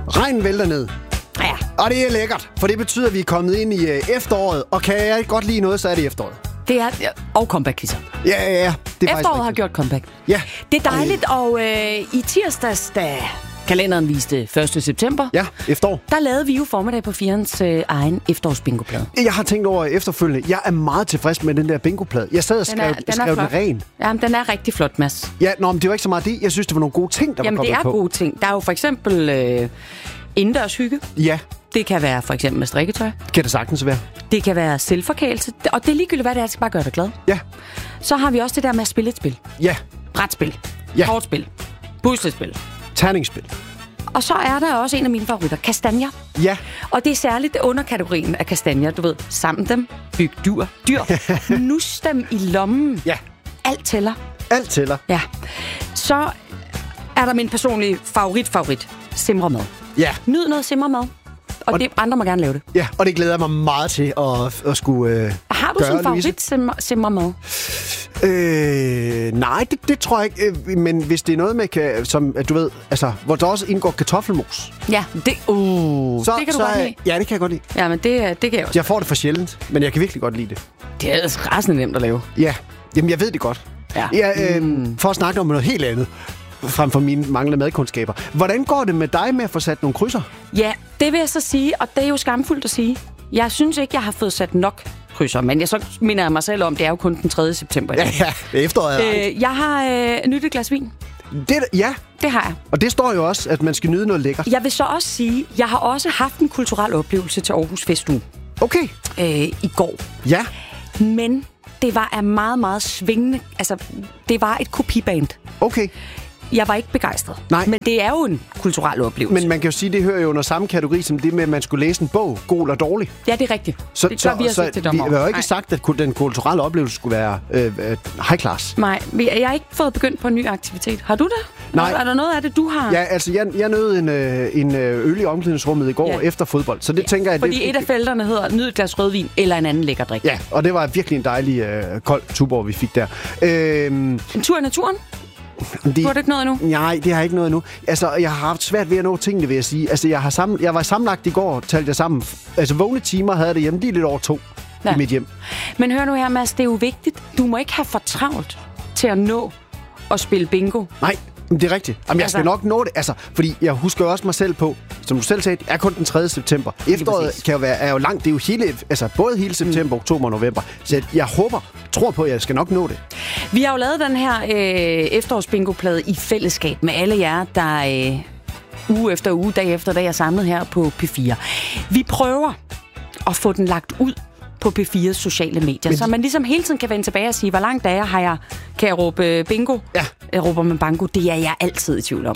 Regnen vælter ned. Ja. Og det er lækkert, for det betyder, at vi er kommet ind i efteråret. Og kan jeg godt lide noget, så er det efteråret. Det er... Og comeback-quizzer. Ja. Det er Efteråret har gjort comeback. Ja. Det er dejligt, og i tirsdags, da kalenderen viste 1. september, Ja, efterår. der lavede vi jo formiddag på 4'ernes egen efterårsbingoplade. Jeg har tænkt over efterfølgende. Jeg er meget tilfreds med den der bingoplade. Jeg sad og skrev den ren. Jamen, den er rigtig flot, Mads. Ja, men det var ikke så meget det. Jeg synes, det var nogle gode ting, der var kommet på. Jamen, det er gode ting. Der er jo for eksempel indendørs hygge. Ja, Det kan være for eksempel med strikketøj. kan det sagtens være. Det kan være selvforkælelse. Og det er ligegyldigt, hvad det er, det skal bare gøre dig glad. Ja, Så har vi også det der med at spille et spil. ja. Brætspil. Ja. Kortspil. Puslespil. Terningsspil. Og så er der også en af mine favoritter, kastanjer. Ja, Og det er særligt underkategorien af kastanjer, du ved. Samle dem, byg dyr, nus dem i lommen. ja. Alt tæller. Alt tæller. Ja. Så er der min personlige favorit, simremad. Ja. Nyd noget simremad. Og det, andre må gerne lave det. Ja, og det glæder jeg mig meget til at skulle Har du gøre, sådan en Louise. favorit simremad? Nej, det tror jeg ikke. Men hvis det er noget med, som du ved, altså, hvor der også indgår kartoffelmos. Ja, det kan du godt lide. Ja, det kan jeg godt lide. Ja, men det kan jeg også. Jeg får det for sjældent, men jeg kan virkelig godt lide det. Det er ellers rasende nemt at lave. Ja, jamen jeg ved det godt. Ja. For at snakke om noget helt andet, frem for mine manglende madkundskaber. Hvordan går det med dig med at få sat nogle krydser? Ja, det vil jeg så sige, og det er jo skamfuldt at sige. Jeg synes ikke, jeg har fået sat nok krydser, men så minder jeg mig selv om, det er jo kun den 3. september. Ja, det er efteråret. Jeg har nyttet et glas vin. Ja, Det har jeg. og det står jo også, at man skal nyde noget lækkert. Jeg vil så også sige, jeg har også haft en kulturel oplevelse til Aarhus Festuge Okay, i går. ja. Men det var af meget, meget svingende. Altså, det var et kopiband. Okay. Jeg var ikke begejstret. Nej. Men det er jo en kulturel oplevelse. Men man kan jo sige, det hører jo under samme kategori som det med, at man skulle læse en bog, god eller dårlig. Ja, det er rigtigt. Det gør vi også ikke til vi dommer. har jo ikke sagt, at den kulturelle oplevelse skulle være high class. Nej, jeg har ikke fået begyndt på en ny aktivitet. Har du det? Nej. Er der noget af det, du har? Ja, altså, jeg nød en øl i omklædningsrummet i går efter fodbold, så det tænker jeg... Fordi et af felterne hedder nyd et glas rødvin eller en anden lækker drik. Ja, og det var virkelig en dejlig kold Tuborg, vi fik der. En tur i naturen? Du har det ikke noget endnu? Nej, det har jeg ikke noget endnu. Altså, jeg har haft svært ved at nå tingene, vil jeg sige. Altså, jeg var sammenlagt i går, talte jeg sammen. Altså, vågne timer havde jeg det hjemme lige lidt over 2 i mit hjem. Men hør nu her, Mads, det er jo vigtigt. Du må ikke have for travlt til at nå at spille bingo. Nej, men det er rigtigt. Jamen, jeg skal nok nå det. Altså, fordi jeg husker jo også mig selv på, som du selv sagde, det er kun den 3. september. Efteråret er jo langt. Det er jo både hele september, oktober og november. Så jeg tror på, at jeg skal nok nå det. Vi har jo lavet den her efterårsbingoplade i fællesskab med alle jer, der uge efter uge, dag efter dag er samlet her på P4. Vi prøver at få den lagt ud på P4's sociale medier, så man ligesom hele tiden kan vende tilbage og sige, hvor langt kan jeg råbe bingo? Ja. Råber man bango? Det er jeg altid i tvivl om.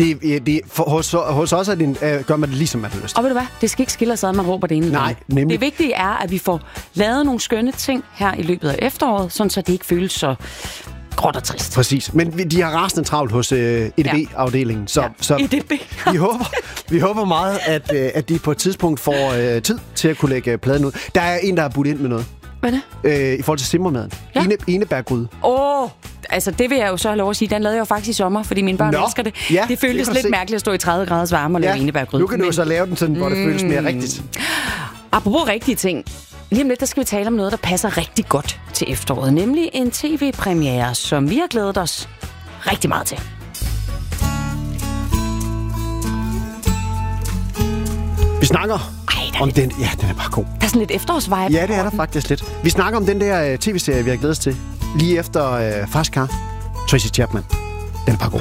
Hos os gør man det ligesom man har lyst. Og ved du hvad? Det skal ikke skille sig ad, man råber det ene. Nej, nemlig. Det vigtige er, at vi får lavet nogle skønne ting her i løbet af efteråret, sådan så det ikke føles så gråt og trist. Præcis. Men de har rasende travlt hos EDB-afdelingen. Så EDB. vi håber meget, at de på et tidspunkt får tid til at kunne lægge pladen ud. Der er en, der har budt ind med noget. Hvad er det? I forhold til simmermaden. Ja. Enebærgryde. Altså det vil jeg jo så have lov at sige. Den lavede jeg jo faktisk i sommer, fordi mine børn elsker det. Ja, det føltes lidt mærkeligt at stå i 30 graders varme og lave enebærgryde. Nu kan du så lave den sådan, hvor det føles mere rigtigt. Apropos rigtige ting. Lige om lidt, der skal vi tale om noget, der passer rigtig godt til efteråret. Nemlig en tv-premiere, som vi har glædet os rigtig meget til. Vi snakker om den... Ja, den er bare god. Der er sådan lidt efterårsvibe. Ja, det er der faktisk lidt. Vi snakker om den der tv-serie, vi har glædet os til. Lige efter Fast Car. Tracy Chapman. Den er bare god.